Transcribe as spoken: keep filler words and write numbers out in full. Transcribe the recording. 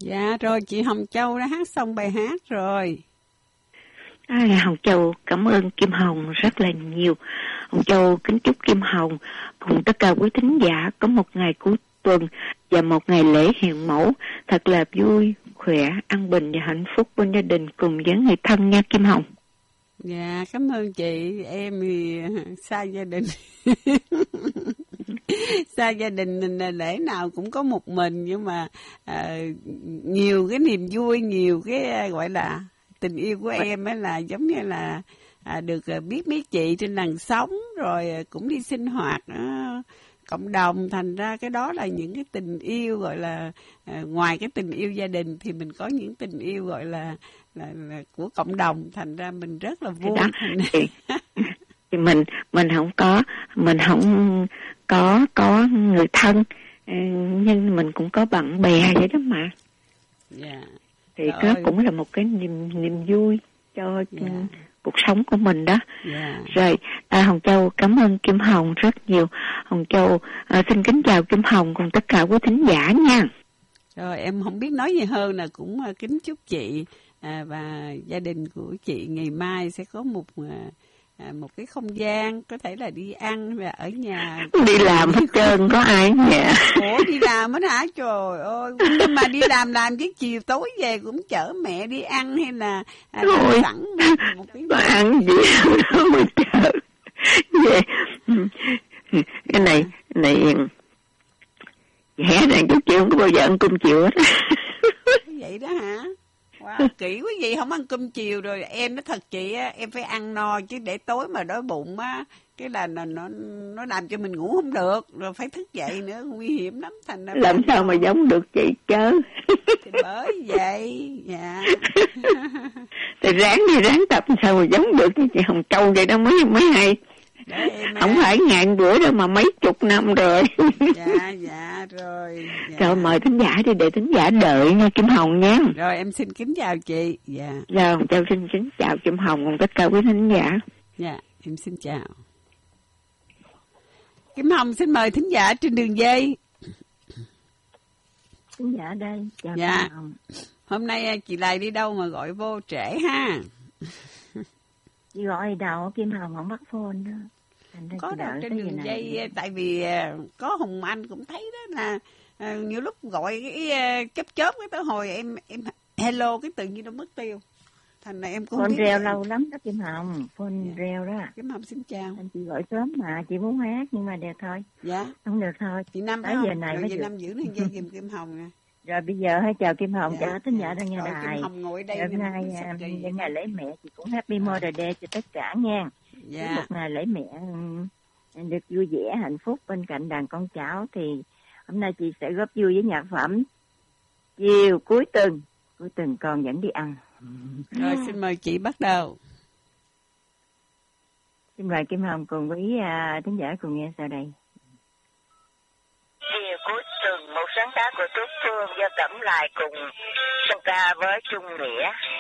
Dạ rồi, chị Hồng Châu đã hát xong bài hát rồi. À, Hồng Châu cảm ơn Kim Hồng rất là nhiều. Hồng Châu kính chúc Kim Hồng cùng tất cả quý thính giả có một ngày cuối tuần và một ngày lễ hiện mẫu thật là vui, khỏe, an bình và hạnh phúc bên gia đình cùng với người thân nha Kim Hồng. Dạ, cảm ơn chị. Em thì xa gia đình. Xa gia đình lễ nào cũng có một mình, nhưng mà à, nhiều cái niềm vui, nhiều cái gọi là tình yêu của em ấy là giống như là à, được biết mấy chị trên làng sống, rồi cũng đi sinh hoạt à, cộng đồng, thành ra cái đó là những cái tình yêu gọi là à, ngoài cái tình yêu gia đình thì mình có những tình yêu gọi là là, là của cộng đồng, thành ra mình rất là vui. Đó, thì, thì mình mình không có mình không có có người thân, nhưng mình cũng có bạn bè vậy đó mà. Yeah. Thì đó cũng là một cái niềm niềm vui cho yeah. cuộc sống của mình đó. Yeah. Rồi à, Hồng Châu cảm ơn Kim Hồng rất nhiều. Hồng Châu à, xin kính chào Kim Hồng cùng tất cả quý thính giả nha. Rồi em không biết nói gì hơn, là cũng uh, kính chúc chị à, và gia đình của chị ngày mai sẽ có một uh, À, một cái không gian có thể là đi ăn và ở nhà đi làm hết trơn, có ai nhà. Ủa đi làm hết hả? Trời ơi, nhưng mà đi làm làm cái chiều tối về cũng chở mẹ đi ăn hay là à, Thôi, sẵn một cái có ăn gì đó mà chở về. Cái này này hé rằng chút chiều không có bao giờ ăn cơm chiều hết. Vậy đó hả? Wow, kỹ quý vị, không ăn cơm chiều rồi em nói thật chị á, em phải ăn no chứ để tối mà đói bụng á cái là nó nó nó làm cho mình ngủ không được, rồi phải thức dậy nữa, nguy hiểm lắm, thành ra làm sao no. Mà giống được chị chớ. Thì bởi vậy, dạ. Thì ráng đi ráng tập sao mà giống được chứ chị Hồng Châu vậy đó mới mới hay. Không phải ngàn bữa đâu mà mấy chục năm rồi. Dạ dạ rồi. Dạ. Rồi mời thính giả đi để thính giả đợi nha Kim Hồng nhé. Rồi em xin kính chào chị. Dạ. Rồi Hồng Châu xin kính chào Kim Hồng cùng tất cả quý thính giả. Dạ em xin chào. Kim Hồng xin mời thính giả trên đường dây. Thính giả đây. Chào dạ. Kim Hồng. Hôm nay chị Lại đi đâu mà gọi vô trễ ha? Chị gọi đầu Kim Hồng không bắt phone đó. Có đâu trên đường dây, tại vì có Hùng Anh cũng thấy đó là à, nhiều lúc gọi cái chớp chớp cái tới hồi em em hello cái tự nhiên nó mất tiêu, thành này em cũng phone biết reo lâu lắm đó Kim Hồng, phone dạ. reo đó. Kim Hồng xin chào. Anh chị gọi sớm mà chị muốn hát nhưng mà được thôi. Dạ. Không được thôi. Chị Năm tới giờ này rồi mới chị được. Năm giữ đường dây giùm Kim Hồng nè. Rồi bây giờ hãy chào Kim Hồng, dạ. chào thính giả đang nghe đài. Kim Hồng ngồi đây hôm nay nhân ngày lễ mẹ chị cũng happy Mother's Day cho tất cả nha. Dạ. Một ngày lễ mẹ được vui vẻ hạnh phúc bên cạnh đàn con cháu, thì hôm nay chị sẽ góp vui với nhạc phẩm chiều cuối tuần cuối tuần con dẫn đi ăn. Rồi xin mời chị bắt đầu. Xin mời Kim Hồng cùng với uh, thính giả cùng nghe sau đây. Chiều cuối tuần, một sáng tác của Trúc Phương do Cẩm Lại cùng song ca với Trung Nghĩa.